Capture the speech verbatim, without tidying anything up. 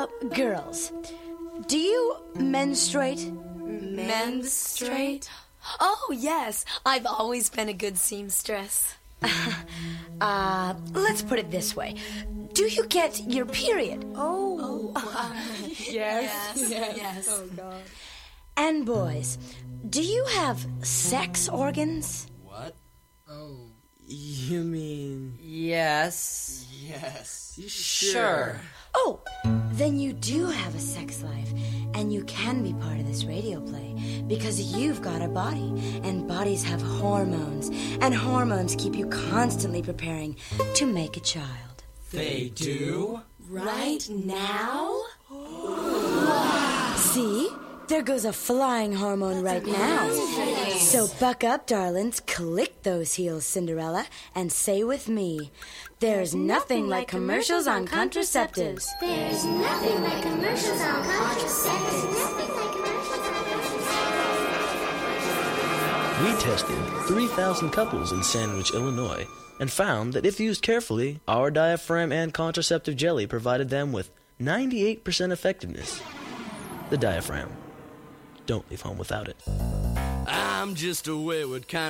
Uh, girls, do you menstruate? Menstruate? Oh, yes. I've always been a good seamstress. uh, let's put it this way. Do you get your period? Oh. Uh, yes. Yes. Yes. Yes. Oh, God. And boys, do you have sex organs? What? Oh, you mean... Yes. Yes. Sure. Oh, then you do have a sex life, and you can be part of this radio play, because you've got a body, and bodies have hormones, and hormones keep you constantly preparing to make a child. They do? Right now? See? There goes a flying hormone right now. So buck up, darlings, click those heels, Cinderella, and say with me, there's nothing like commercials on contraceptives. There's nothing like commercials on contraceptives. We tested three thousand couples in Sandwich, Illinois, and found that if used carefully, our diaphragm and contraceptive jelly provided them with ninety-eight percent effectiveness. The diaphragm. Don't leave home without it. I'm just a wayward kind